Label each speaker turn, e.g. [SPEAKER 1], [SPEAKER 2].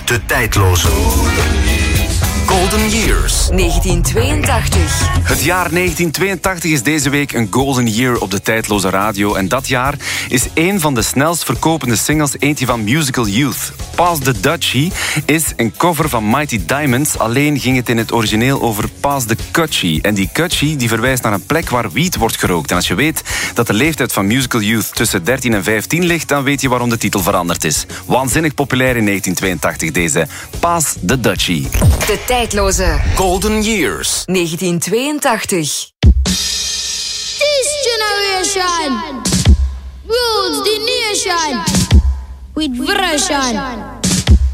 [SPEAKER 1] De tijdloze. Golden Years.
[SPEAKER 2] 1982.
[SPEAKER 3] Het jaar 1982 is deze week een golden year op de tijdloze radio. En dat jaar is een van de snelst verkopende singles eentje van Musical Youth. Pass the Dutchie is een cover van Mighty Diamonds. Alleen ging het in het origineel over Pass the Cutchie. En die Cutchie die verwijst naar een plek waar wiet wordt gerookt. En als je weet dat de leeftijd van Musical Youth tussen 13 en 15 ligt, dan weet je waarom de titel veranderd is. Waanzinnig populair in 1982 deze Pass the Dutchie.
[SPEAKER 2] De tijdloze
[SPEAKER 1] Golden Years.
[SPEAKER 2] 1982.
[SPEAKER 4] This generation rules the nation with version.